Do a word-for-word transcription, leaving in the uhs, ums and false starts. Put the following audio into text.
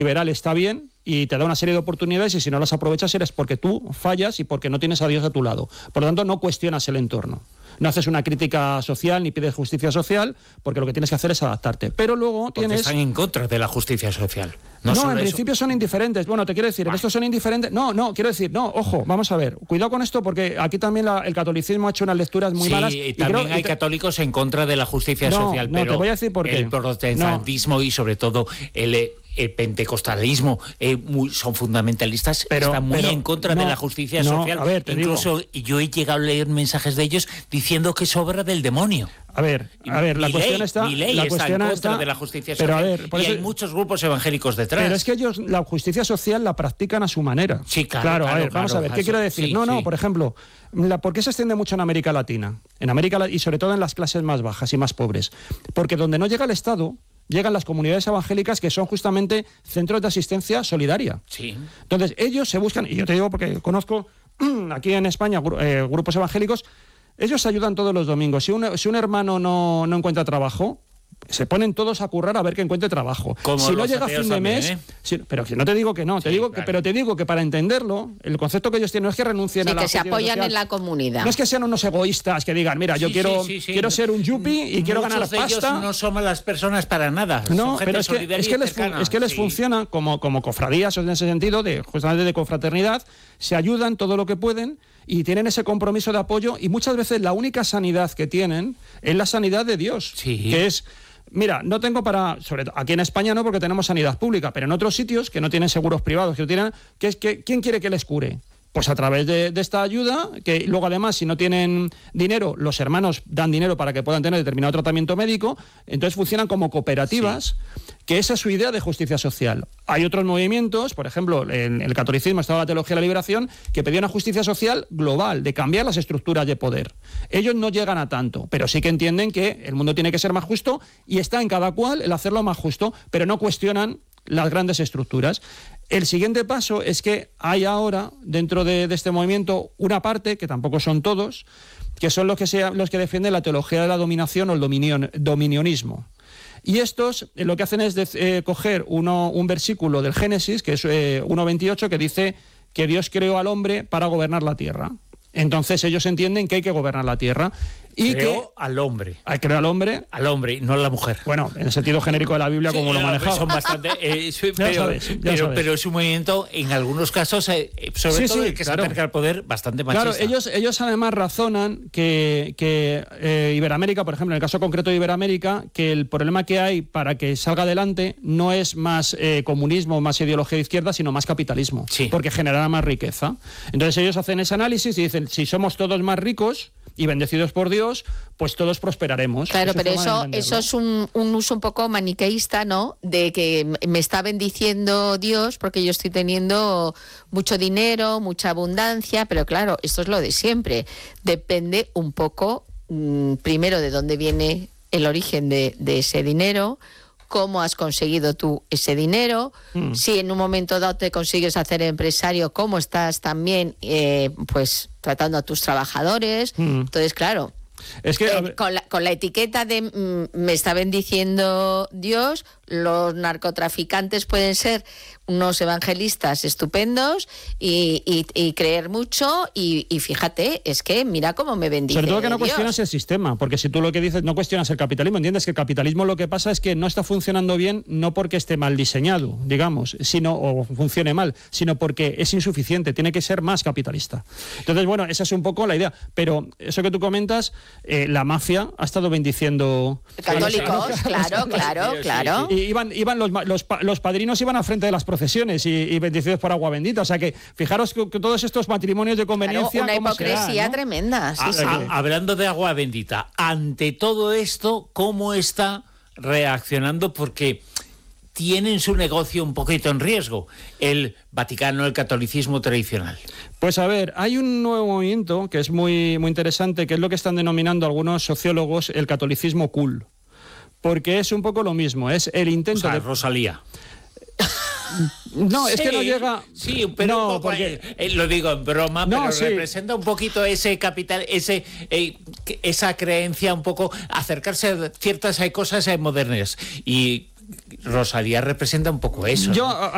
liberal está bien y te da una serie de oportunidades, y si no las aprovechas eres porque tú fallas y porque no tienes a Dios a tu lado. Por lo tanto, no cuestionas el entorno. No haces una crítica social ni pides justicia social, porque lo que tienes que hacer es adaptarte. Pero luego porque tienes... están en contra de la justicia social. No, no en eso. principio son indiferentes. Bueno, te quiero decir, en esto son indiferentes. No, no, quiero decir, no, ojo, vamos a ver. Cuidado con esto, porque aquí también la, el catolicismo ha hecho unas lecturas muy sí, malas. Sí, y también creo, hay y te... católicos en contra de la justicia no, social, no, pero te voy a decir por qué. El protestantismo no. y sobre todo el... el pentecostalismo eh, muy, son fundamentalistas, pero, están muy en contra no, de la justicia no, social. A ver, Incluso digo. yo he llegado a leer mensajes de ellos diciendo que es obra del demonio. A ver, a ver, la mi cuestión ley, está... Mi ley la está cuestión en contra está, de la justicia pero social. A ver, por y eso, hay muchos grupos evangélicos detrás. Pero es que ellos la justicia social la practican a su manera. Sí, claro. Claro, claro a ver, claro, vamos claro, a ver, ¿qué eso, quiero decir? Sí, no, no, sí. por ejemplo, la, ¿por qué se extiende mucho en América Latina? En América y sobre todo en las clases más bajas y más pobres. Porque donde no llega el Estado, llegan las comunidades evangélicas, que son justamente centros de asistencia solidaria. Sí. Entonces, ellos se buscan, y yo te digo porque conozco aquí en España eh, grupos evangélicos, ellos se ayudan todos los domingos. Si un, si un hermano no, no encuentra trabajo, se ponen todos a currar a ver que encuentre trabajo. Como si no llega a fin de también, mes, ¿eh? si, pero si no te digo que no, te sí, digo claro. que, pero te digo que para entenderlo, el concepto que ellos tienen no es que renuncien sí, a la que se apoyan social. en la comunidad. No es que sean unos egoístas que digan, mira, yo sí, quiero, sí, sí, sí. quiero ser un yuppie y Muchos quiero ganar de ellos pasta. No somos las personas para nada. No, son pero es que, es que les, es que les sí. funciona como, como cofradías en ese sentido, de justamente de confraternidad, se ayudan todo lo que pueden y tienen ese compromiso de apoyo, y muchas veces la única sanidad que tienen es la sanidad de Dios, sí. que es... Mira, no tengo para, sobre todo aquí en España no, porque tenemos sanidad pública, pero en otros sitios que no tienen seguros privados, que no tienen, que es que ¿quién quiere que les cure? Pues a través de, de esta ayuda, que luego además si no tienen dinero, los hermanos dan dinero para que puedan tener determinado tratamiento médico, entonces funcionan como cooperativas, sí. que esa es su idea de justicia social. Hay otros movimientos, por ejemplo, en el catolicismo estaba la teología de la liberación, que pedía una justicia social global, de cambiar las estructuras de poder. Ellos no llegan a tanto, pero sí que entienden que el mundo tiene que ser más justo y está en cada cual el hacerlo más justo, pero no cuestionan las grandes estructuras. El siguiente paso es que hay ahora, dentro de, de este movimiento, una parte, que tampoco son todos, que son los que, se, los que defienden la teología de la dominación o el dominion, dominionismo. Y estos eh, lo que hacen es de, eh, coger uno, un versículo del Génesis, que es eh, uno veintiocho, que dice que Dios creó al hombre para gobernar la tierra. Entonces ellos entienden que hay que gobernar la tierra. Y creó que al hombre. Creó al hombre. Al hombre, no a la mujer. Bueno, en el sentido genérico de la Biblia, sí, como lo manejaba. Son bastante... Eh, sí, pero, sabes, pero, pero es un movimiento, en algunos casos, eh, sobre sí, todo sí, el que claro. se acerca al poder, bastante machista. Claro, ellos, ellos además razonan que, que eh, Iberoamérica, por ejemplo, en el caso concreto de Iberoamérica, que el problema que hay para que salga adelante no es más eh, comunismo, más ideología de izquierda, sino más capitalismo, sí. porque generará más riqueza. Entonces ellos hacen ese análisis y dicen, si somos todos más ricos y bendecidos por Dios, pues todos prosperaremos. Claro, pero eso, eso es un, un uso un poco maniqueísta, ¿no? De que me está bendiciendo Dios porque yo estoy teniendo mucho dinero, mucha abundancia, pero claro, esto es lo de siempre. Depende un poco, mmm, primero, de dónde viene el origen de, de ese dinero, cómo has conseguido tú ese dinero, mm. si en un momento dado te consigues hacer empresario, cómo estás también eh, pues tratando a tus trabajadores. Mm. Entonces, claro, es que, eh, con, la, con la etiqueta de mm, me está bendiciendo Dios, los narcotraficantes pueden ser unos evangelistas estupendos y, y, y creer mucho y, y fíjate, es que mira cómo me bendice Sobre todo que no Dios. Cuestionas el sistema, porque si tú lo que dices no cuestionas el capitalismo, entiendes que el capitalismo lo que pasa es que no está funcionando bien, no porque esté mal diseñado, digamos, sino o funcione mal, sino porque es insuficiente, tiene que ser más capitalista. Entonces, bueno, esa es un poco la idea, pero eso que tú comentas, eh, la mafia ha estado bendiciendo... Católicos, claro, claro, claro. Y iban, iban los, los, los padrinos iban al frente de las procesiones y, y bendecidos por agua bendita. O sea que fijaros que, que todos estos matrimonios de conveniencia... Claro, una hipocresía será, ¿no? tremenda. Sí, a, sí. A, hablando de agua bendita, ante todo esto, ¿cómo está reaccionando? Porque tienen su negocio un poquito en riesgo, el Vaticano, el catolicismo tradicional. Pues a ver, hay un nuevo movimiento que es muy, muy interesante, que es lo que están denominando algunos sociólogos el catolicismo cool. Porque es un poco lo mismo, es el intento o sea, de... Rosalía. No, sí, es que no llega... Sí, pero no, un poco, porque... eh, lo digo en broma, no, pero sí. representa un poquito ese capital, ese eh, esa creencia, un poco acercarse a ciertas cosas modernas. Y Rosalía representa un poco eso. Yo, ¿no?